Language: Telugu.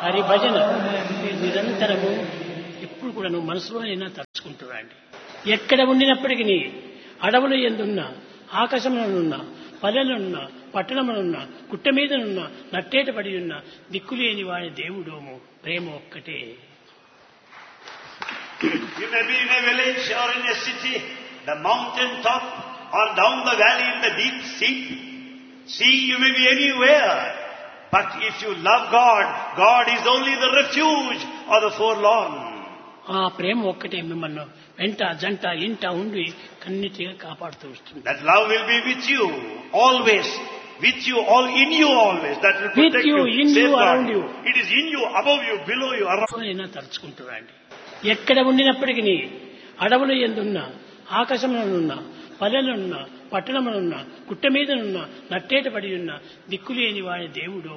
హరి భజన మీరు నిరంతరము ఎప్పుడు కూడా నువ్వు మనసులోనైనా తలుచుకుంటున్నాండి. ఎక్కడ ఉండినప్పటికీ అడవులు ఎందున్నా, ఆకాశంలోనున్నా, పల్లెలున్నా, పట్టణములున్నా, గుట్ట మీదనున్నా, నట్టేట పడి ఉన్న దిక్కులేని వాడి దేవుడోము ప్రేమ ఒక్కటే. You may be in a village or in a city, the mountain top or down the valley in the deep sea, you may be anywhere. But if you love God, God is only the refuge of the forlorn. ఆ ప్రేమ ఒక్కటే మిమ్మల్ని వెంట జంట ఇంట ఉండి కన్నిటిగా కాపాడుతూ వస్తుంది. That love will be with you always, with you, all in you always. That will protect With you, in you, around you. It is in you, above you, below you, around you. అయినా తలుచుకుంటున్నాండి. ఎక్కడ ఉండినప్పటికీ అడవులు ఎందున్నా, ఆకాశంలోనున్నా, పల్లెలున్నా, పట్టణములున్నా, గుట్ట మీదనున్నా, నట్టేట పడి ఉన్న దిక్కులేని వాడి దేవుడు